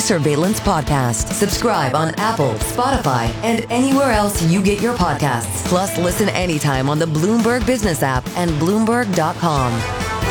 Surveillance Podcast. Subscribe on Apple, Spotify, and anywhere else you get your podcasts. Plus, listen anytime on the Bloomberg Business app and Bloomberg.com.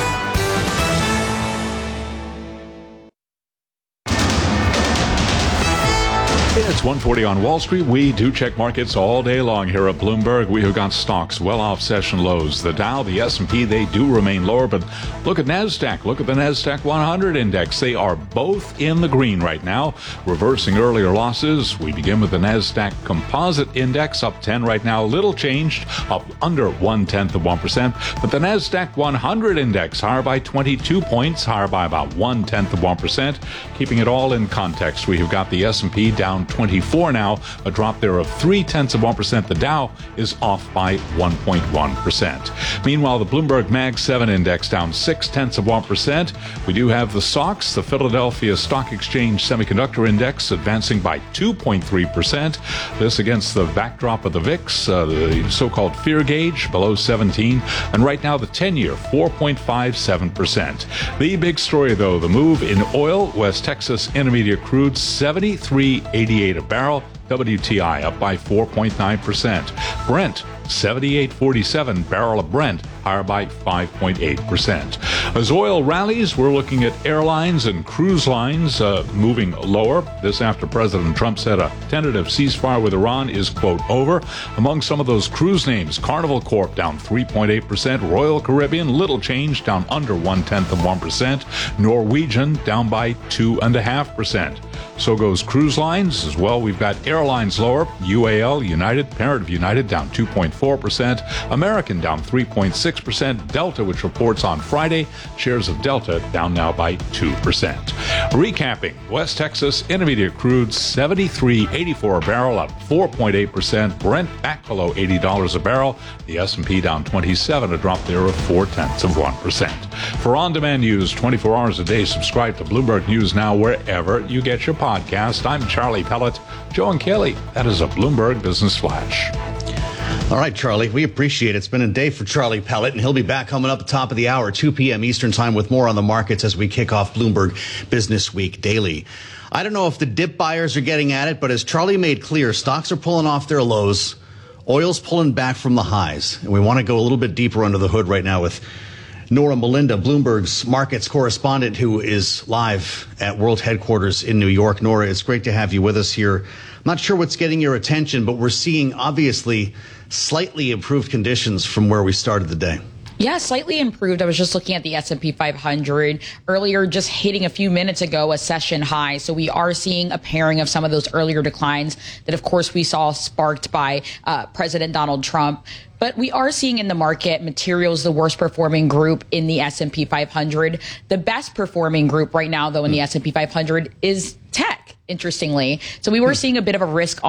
It's 1:40 on Wall Street. We do check markets all day long here at Bloomberg. We have got stocks well off session lows. The Dow, the S&P, they do remain lower, but look at NASDAQ. Look at the NASDAQ 100 index. They are both in the green right now, reversing earlier losses. We begin with the NASDAQ Composite Index, up 10 right now, little changed, up under 0.1%. But the NASDAQ 100 index higher by 22 points, higher by about 0.1%. Keeping it all in context, we have got the S&P down 24 now, a drop there of 0.3%. The Dow is off by 1.1%. Meanwhile, the Bloomberg Mag 7 index down 0.6%. We do have the SOX, the Philadelphia Stock Exchange Semiconductor Index, advancing by 2.3%. This against the backdrop of the VIX, the so-called fear gauge, below 17. And right now, the 10-year, 4.57%. The big story, though, the move in oil. West Texas Intermediate crude, 73.88 a barrel. WTI up by 4.9%. Brent, 78.47 barrel of Brent, higher by 5.8%. As oil rallies, we're looking at airlines and cruise lines moving lower. This after President Trump said a tentative ceasefire with Iran is, quote, over. Among some of those cruise names, Carnival Corp down 3.8%. Royal Caribbean, little change, down under 0.1%. Norwegian down by 2.5%. So goes cruise lines as well. We've got airlines lower. UAL, United, parent of United, down 2.4%. American down 3.6%. Delta, which reports on Friday, shares of Delta down now by 2%. Recapping, West Texas Intermediate crude, 73.84 a barrel, up 4.8%. Brent back below $80 a barrel. The S&P down 27, a drop there of 0.4%. For on-demand news 24 hours a day, subscribe to Bloomberg News Now wherever you get your podcast. I'm Charlie Pellet. Joe and Kelly, that is a Bloomberg Business Flash. All right, Charlie, we appreciate it. It's been a day for Charlie Pellet, and he'll be back coming up at the top of the hour, 2 p.m. Eastern time, with more on the markets as we kick off Bloomberg Business Week Daily. I don't know if the dip buyers are getting at it, but as Charlie made clear, stocks are pulling off their lows. Oil's pulling back from the highs. And we want to go a little bit deeper under the hood right now with Nora Melinda, Bloomberg's markets correspondent, who is live at World Headquarters in New York. Nora, it's great to have you with us here. I'm not sure what's getting your attention, but we're seeing obviously slightly improved conditions from where we started the day. Yeah, slightly improved. I was just looking at the S&P 500 earlier, just hitting a few minutes ago a session high. So we are seeing a pairing of some of those earlier declines that, of course, we saw sparked by President Donald Trump. But we are seeing in the market materials the worst performing group in the S&P 500. The best performing group right now, though, in the S&P 500 is tech, interestingly. So we were seeing a bit of a risk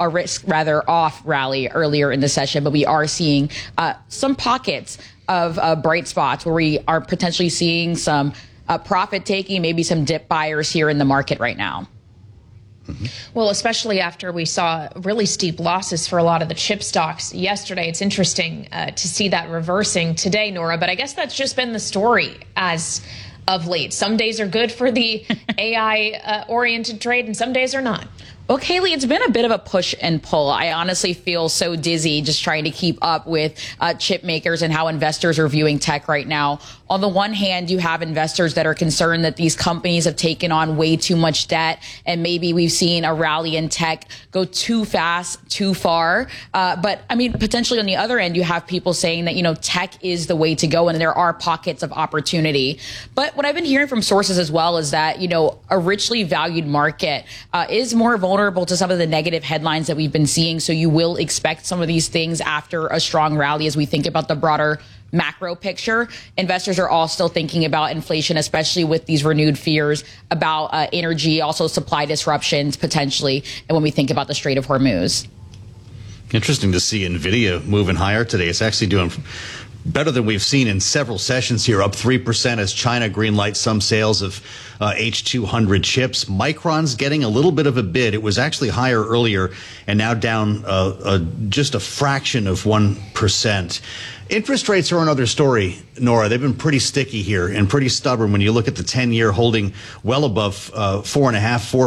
off rally earlier in the session, but we are seeing some pockets of bright spots where we are potentially seeing some profit taking, maybe some dip buyers here in the market right now. Well, especially after we saw really steep losses for a lot of the chip stocks yesterday. It's interesting to see that reversing today, Nora, but I guess that's just been the story as of late. Some days are good for the AI-oriented trade and some days are not. Well, Kaylee, it's been a bit of a push and pull. I honestly feel so dizzy just trying to keep up with chip makers and how investors are viewing tech right now. On the one hand, you have investors that are concerned that these companies have taken on way too much debt, and maybe we've seen a rally in tech go too fast, too far. But I mean, potentially on the other end, you have people saying that, you know, tech is the way to go and there are pockets of opportunity. But what I've been hearing from sources as well is that, you know, a richly valued market is more vulnerable to some of the negative headlines that we've been seeing. So you will expect some of these things after a strong rally as we think about the broader macro picture. Investors are all still thinking about inflation, especially with these renewed fears about energy, also supply disruptions potentially, and when we think about the Strait of Hormuz. Interesting to see NVIDIA moving higher today. It's actually doing better than we've seen in several sessions here, up 3% as China greenlights some sales of H200 chips. Micron's getting a little bit of a bid. It was actually higher earlier and now down just a fraction of 1%. Interest rates are another story, Nora. They've been pretty sticky here and pretty stubborn when you look at the 10-year holding well above 4.5%,